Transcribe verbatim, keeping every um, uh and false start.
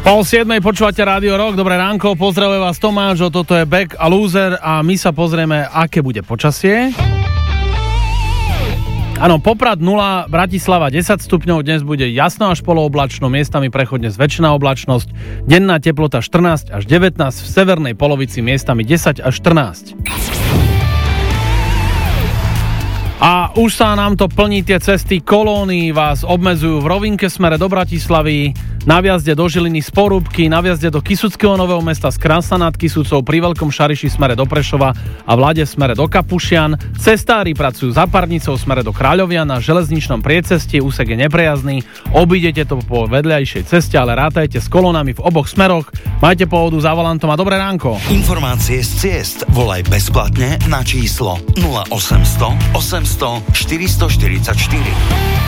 Pol siedmej počúvate Rádio Rock, dobré ránko, pozdravuje vás Tomáš, toto je Back a Loser a my sa pozrieme, aké bude počasie. Áno, Poprad nula, Bratislava desať stupňov, dnes bude jasno až polooblačno, miestami prechodne zväčšená oblačnosť, denná teplota štrnásť až devätnásť, v severnej polovici miestami desať až štrnásť. A už sa nám to plní, tie cesty, kolóny vás obmedzujú v rovinke smere do Bratislavy, na vjazde do Žiliny z Porúbky, na vjazde do Kysuckého Nového Mesta z Krásna nad Kysucou, pri Veľkom Šariši smere do Prešova a v Lade smere do Kapušian. Cestári pracujú za Parnicou smere do Kráľovia na železničnom priecestí, úsek je neprejazdný, obídete to po vedľajšej ceste, ale rátajte s kolónami v oboch smeroch, majte pohodu za volantom a dobré ránko. Informácie z ciest volaj bezplatne na číslo nula osemsto osemsto štyristoštyridsaťštyri.